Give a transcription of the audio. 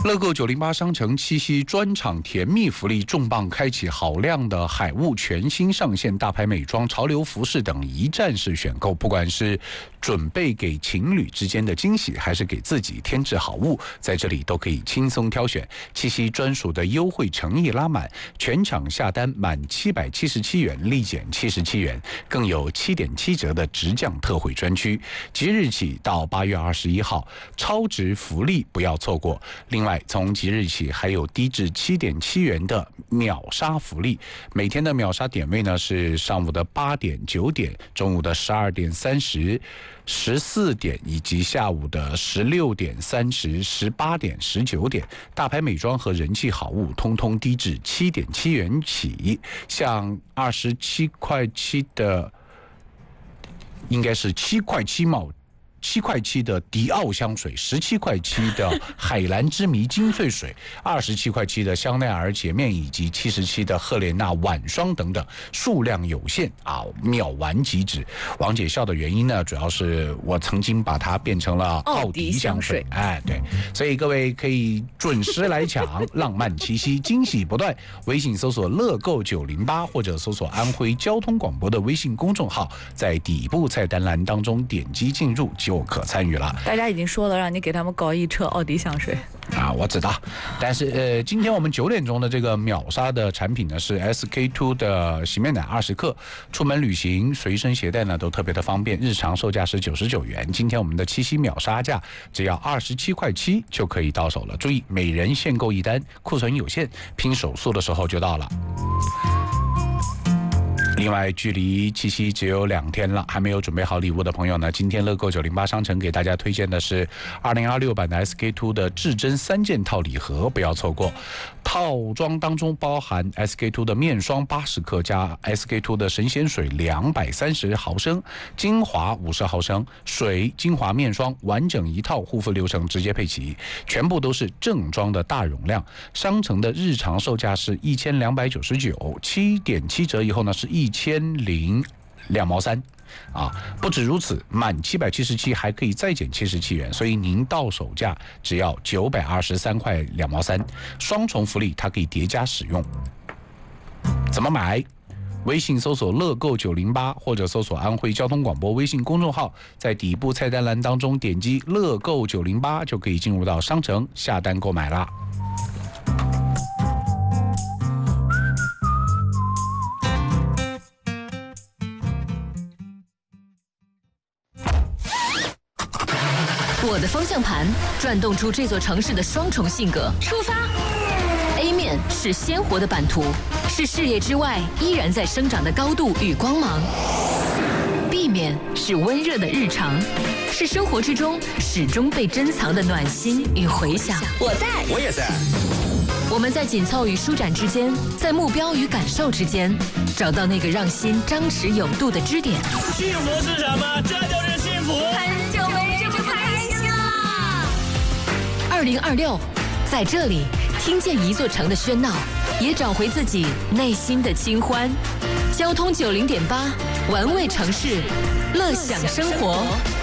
乐购908商城七夕专场甜蜜福利重磅开启，好量的海雾全新上线，大牌美妆、潮流服饰等一站式选购，不管是准备给情侣之间的惊喜，还是给自己添置好物，在这里都可以轻松挑选。七夕专属的优惠诚意拉满，全场下单满777元立减77元，更有7.7折的直降特惠专区。即日起到8月21号，超值福利不要错过。另外，从即日起还有低至7.7元的秒杀福利，每天的秒杀点位呢是上午的8点、9点，中午的12点30、14点，以及下午的16点30、18点、19点。大牌美妆和人气好物通通低至7.7元起，像27块7的，应该是7块7的迪奥香水，17块7的海蓝之谜精粹水，27块7的香奈儿洁面，以及77的赫莲娜晚霜等等，数量有限啊，秒完即止。王姐笑的原因呢，主要是我曾经把它变成了奥迪香水，哎，对，所以各位可以准时来抢，浪漫七夕惊喜不断。微信搜索乐购908，或者搜索安徽交通广播的微信公众号，在底部菜单栏当中点击进入就可参与了。 大家已经说了，让你给他们搞一车奥迪香水啊，我知道。但是今天我们9点钟的这个秒杀的产品呢，是 SK2 的洗面奶20克，出门旅行随身携带呢都特别的方便，日常售价是99元，今天我们的七夕秒杀价只要27块7就可以到手了。注意，每人限购1单，库存有限，拼手速的时候就到了。另外，距离七夕只有2天了，还没有准备好礼物的朋友呢，今天乐购908商城给大家推荐的是2026版的 SK2 的至臻3件套礼盒，不要错过。套装当中包含 SK2 的面霜80克加 SK2 的神仙水230毫升，精华50毫升，水、精华、面霜完整一套护肤流程直接配齐，全部都是正装的大容量。商城的日常售价是1299，7.7折以后呢是1002毛3。啊，不止如此，满777还可以再减77元，所以您到手价只要923块2毛3，双重福利，它可以叠加使用。怎么买？微信搜索乐购908，或者搜索安徽交通广播微信公众号，在底部菜单栏当中点击乐购908，就可以进入到商城下单购买啦。 我的方向盘转动出这座城市的双重性格。出发 ！A 面是鲜活的版图，是事业之外依然在生长的高度与光芒。B 面是温热的日常，是生活之中始终被珍藏的暖心与回响。 我在， 我也在。 我们在紧凑与舒展之间，在目标与感受之间，找到那个让心张弛有度的支点。 幸福是什么？这就是幸福。 很久没这么开心了。2026，在这里听见一座城的喧闹，也找回自己内心的清欢。交通90.8，玩味城市，乐享生活。